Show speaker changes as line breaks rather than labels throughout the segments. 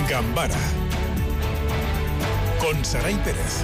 Gambara con Saray Pérez.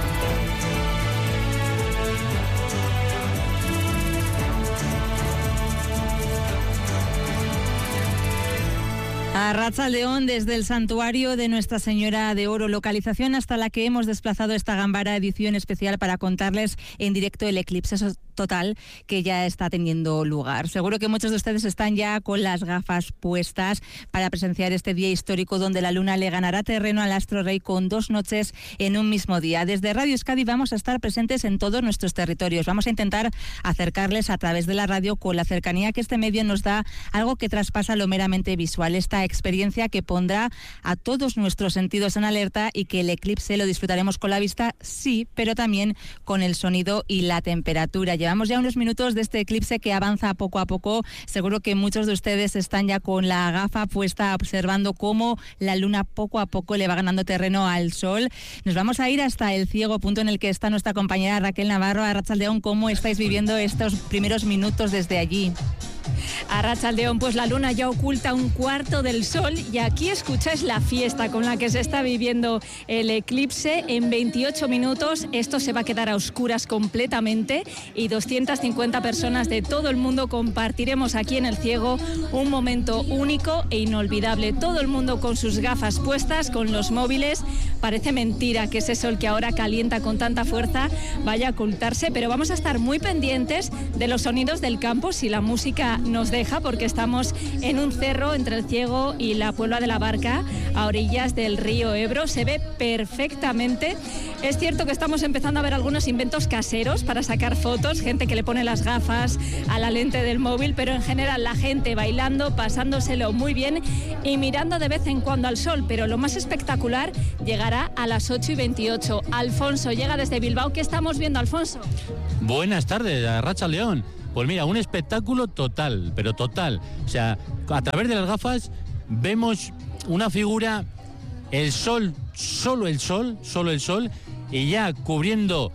Arratsaldeón desde el santuario de Nuestra Señora de Oro, localización hasta la que hemos desplazado esta Gambara, edición especial para contarles en directo el eclipse total que ya está teniendo lugar. Seguro que muchos de ustedes están ya con las gafas puestas para presenciar este día histórico donde la luna le ganará terreno al astro rey con 2 noches en un mismo día. Desde Radio Euskadi vamos a estar presentes en todos nuestros territorios. Vamos a intentar acercarles a través de la radio con la cercanía que este medio nos da, algo que traspasa lo meramente visual. Esta experiencia que pondrá a todos nuestros sentidos en alerta y que el eclipse lo disfrutaremos con la vista, sí, pero también con el sonido y la temperatura. Llevamos ya unos minutos de este eclipse que avanza poco a poco. Seguro que muchos de ustedes están ya con la gafa puesta observando cómo la luna poco a poco le va ganando terreno al sol. Nos vamos a ir hasta el ciego, punto en el que está nuestra compañera Raquel Navarro. Arratsaldeón, ¿cómo estáis viviendo estos primeros minutos desde allí?
Arratsaldeón, pues la luna ya oculta un cuarto del sol y aquí escucháis la fiesta con la que se está viviendo el eclipse. En 28 minutos esto se va a quedar a oscuras completamente y 250 personas de todo el mundo compartiremos aquí en el ciego un momento único e inolvidable. Todo el mundo con sus gafas puestas, con los móviles. Parece mentira que ese sol que ahora calienta con tanta fuerza vaya a ocultarse, pero vamos a estar muy pendientes de los sonidos del campo si la música nos deja, porque estamos en un cerro entre el ciego y la Puebla de la Barca, a orillas del río Ebro. Se ve perfectamente. Es cierto que estamos empezando a ver algunos inventos caseros para sacar fotos, gente que le pone las gafas a la lente del móvil, pero en general la gente bailando, pasándoselo muy bien y mirando de vez en cuando al sol. Pero lo más espectacular llegará a las 8:28. Alfonso llega desde Bilbao. ¿Qué estamos viendo, Alfonso?
Buenas tardes, Arratsaldeón. Pues mira, un espectáculo total, pero total. O sea, a través de las gafas vemos una figura, el sol, solo el sol, y ya cubriendo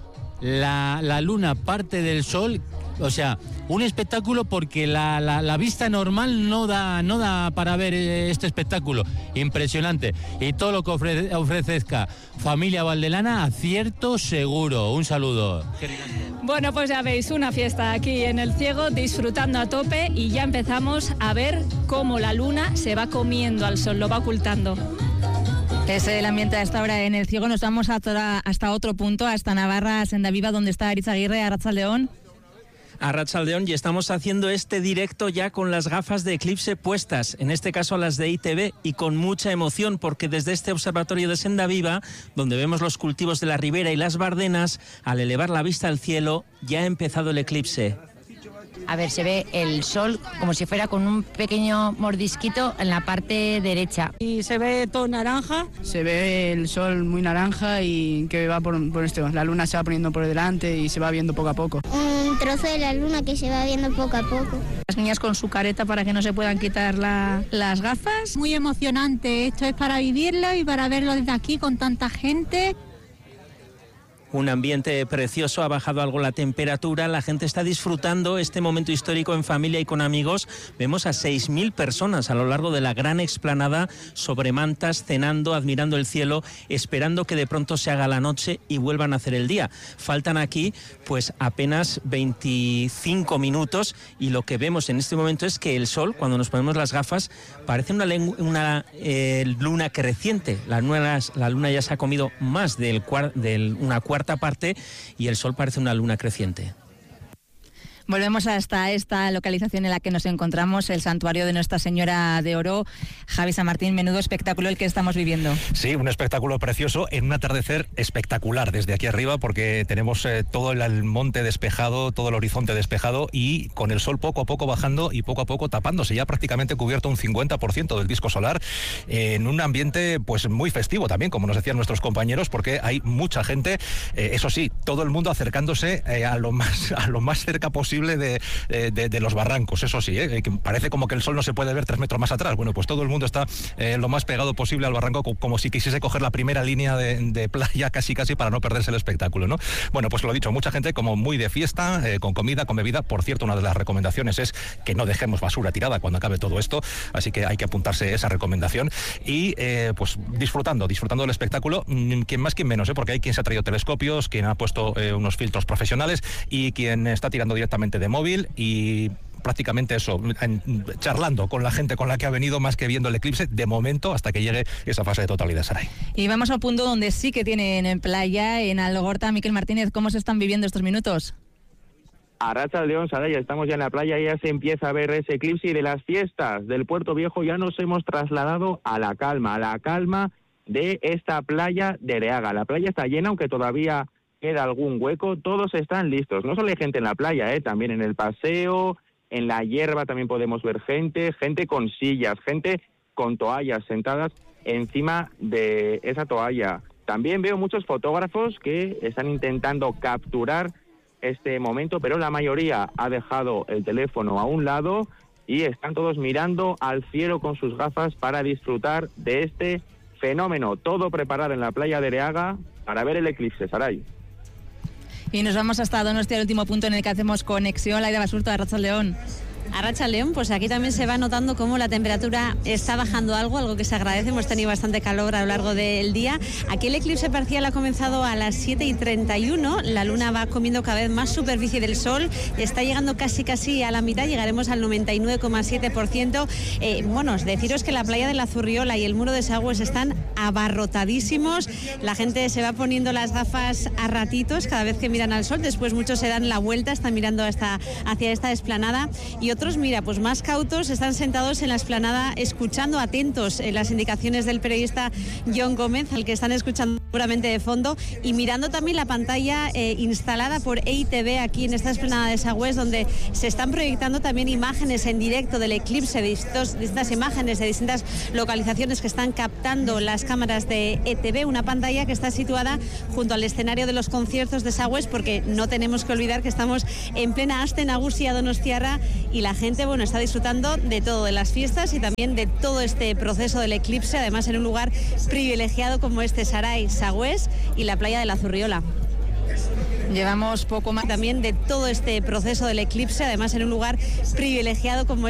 la luna parte del sol. O sea, un espectáculo porque la vista normal no da para ver este espectáculo. Impresionante. Y todo lo que ofrezca familia Valdelana, acierto seguro. Un saludo.
Bueno, pues ya veis, una fiesta aquí en el ciego, disfrutando a tope, y ya empezamos a ver cómo la luna se va comiendo al sol, lo va ocultando.
Es el ambiente a esta hora en el ciego. Nos vamos hasta otro punto, hasta Navarra, Sendaviva, donde está Aritz Aguirre. Arratsaldeón.
Arratsaldeón, y estamos haciendo este directo ya con las gafas de eclipse puestas, en este caso las de ITV, y con mucha emoción porque desde este observatorio de Sendaviva, donde vemos los cultivos de la ribera y las bardenas, al elevar la vista al cielo ya ha empezado el eclipse.
A ver, se ve el sol como si fuera con un pequeño mordisquito en la parte derecha.
Y se ve todo naranja. Se ve el sol muy naranja y que va por esto. La luna se va poniendo por delante y se va viendo poco a poco.
Un trozo de la luna que se va viendo poco a poco.
Las niñas con su careta para que no se puedan quitar las gafas.
Muy emocionante. Esto es para vivirlo y para verlo desde aquí con tanta gente.
Un ambiente precioso, ha bajado algo la temperatura, la gente está disfrutando este momento histórico en familia y con amigos. Vemos a 6.000 personas a lo largo de la gran explanada sobre mantas, cenando, admirando el cielo, esperando que de pronto se haga la noche y vuelvan a hacer el día. Faltan aquí pues apenas 25 minutos y lo que vemos en este momento es que el sol, cuando nos ponemos las gafas, parece una luna creciente. La luna ya se ha comido más de una cuarta parte y el sol parece una luna creciente.
Volvemos hasta esta localización en la que nos encontramos, el santuario de Nuestra Señora de Oro. Javi San Martín, menudo espectáculo el que estamos viviendo.
Sí, un espectáculo precioso en un atardecer espectacular desde aquí arriba, porque tenemos todo el monte despejado, todo el horizonte despejado y con el sol poco a poco bajando y poco a poco tapándose. Ya prácticamente cubierto un 50% del disco solar, en un ambiente pues muy festivo también, como nos decían nuestros compañeros, porque hay mucha gente, eso sí, todo el mundo acercándose a lo más cerca posible posible de los barrancos, eso sí, que parece como que el sol no se puede ver 3 metros más atrás. Bueno, pues todo el mundo está lo más pegado posible al barranco, como si quisiese coger la primera línea de playa casi para no perderse el espectáculo, ¿no? Bueno, pues lo dicho, mucha gente como muy de fiesta, con comida, con bebida. Por cierto, una de las recomendaciones es que no dejemos basura tirada cuando acabe todo esto, así que hay que apuntarse esa recomendación y pues disfrutando del espectáculo, quien más, quien menos, porque hay quien se ha traído telescopios, quien ha puesto unos filtros profesionales y quien está tirando directamente de móvil y prácticamente eso, charlando con la gente con la que ha venido más que viendo el eclipse, de momento, hasta que llegue esa fase de totalidad, Saray.
Y vamos al punto donde sí que tienen en playa, en Algorta. Miquel Martínez, ¿cómo se están viviendo estos minutos?
Arratsaldeon, Saray, estamos ya en la playa y ya se empieza a ver ese eclipse, y de las fiestas del Puerto Viejo ya nos hemos trasladado a la calma de esta playa de Areaga. La playa está llena, aunque todavía queda algún hueco, todos están listos. No solo hay gente en la playa, también en el paseo, en la hierba también podemos ver gente con sillas, gente con toallas sentadas encima de esa toalla. También veo muchos fotógrafos que están intentando capturar este momento, pero la mayoría ha dejado el teléfono a un lado y están todos mirando al cielo con sus gafas para disfrutar de este fenómeno. Todo preparado en la playa de Areaga para ver el eclipse, Saray.
Y nos vamos hasta Donostia, el último punto en el que hacemos conexión. Laida Basurto, Arratsaldeon.
Arratsaldeon, pues aquí también se va notando cómo la temperatura está bajando algo que se agradece. Hemos tenido bastante calor a lo largo del día. Aquí el eclipse parcial ha comenzado a las 7:31. La luna va comiendo cada vez más superficie del sol. Está llegando casi a la mitad. Llegaremos al 99,7%. Bueno, deciros que la playa de la Zurriola y el muro de Sagües están abarrotadísimos. La gente se va poniendo las gafas a ratitos cada vez que miran al sol. Después muchos se dan la vuelta, están mirando hacia esta explanada. Y otros, mira, pues más cautos, están sentados en la explanada escuchando atentos las indicaciones del periodista John Gómez, al que están escuchando seguramente de fondo, y mirando también la pantalla instalada por EITV aquí en esta explanada de Sagües, donde se están proyectando también imágenes en directo del eclipse, de estas imágenes de distintas localizaciones que están captando las cámaras de ETV, una pantalla que está situada junto al escenario de los conciertos de Sagües, porque no tenemos que olvidar que estamos en plena Aste Nagusia Donostiarra y la gente, bueno, está disfrutando de todo, de las fiestas y también de todo este proceso del eclipse, además en un lugar privilegiado como este Saray, Sagües y la playa de la Zurriola.
Llevamos poco más
también de todo este proceso del eclipse, además en un lugar privilegiado como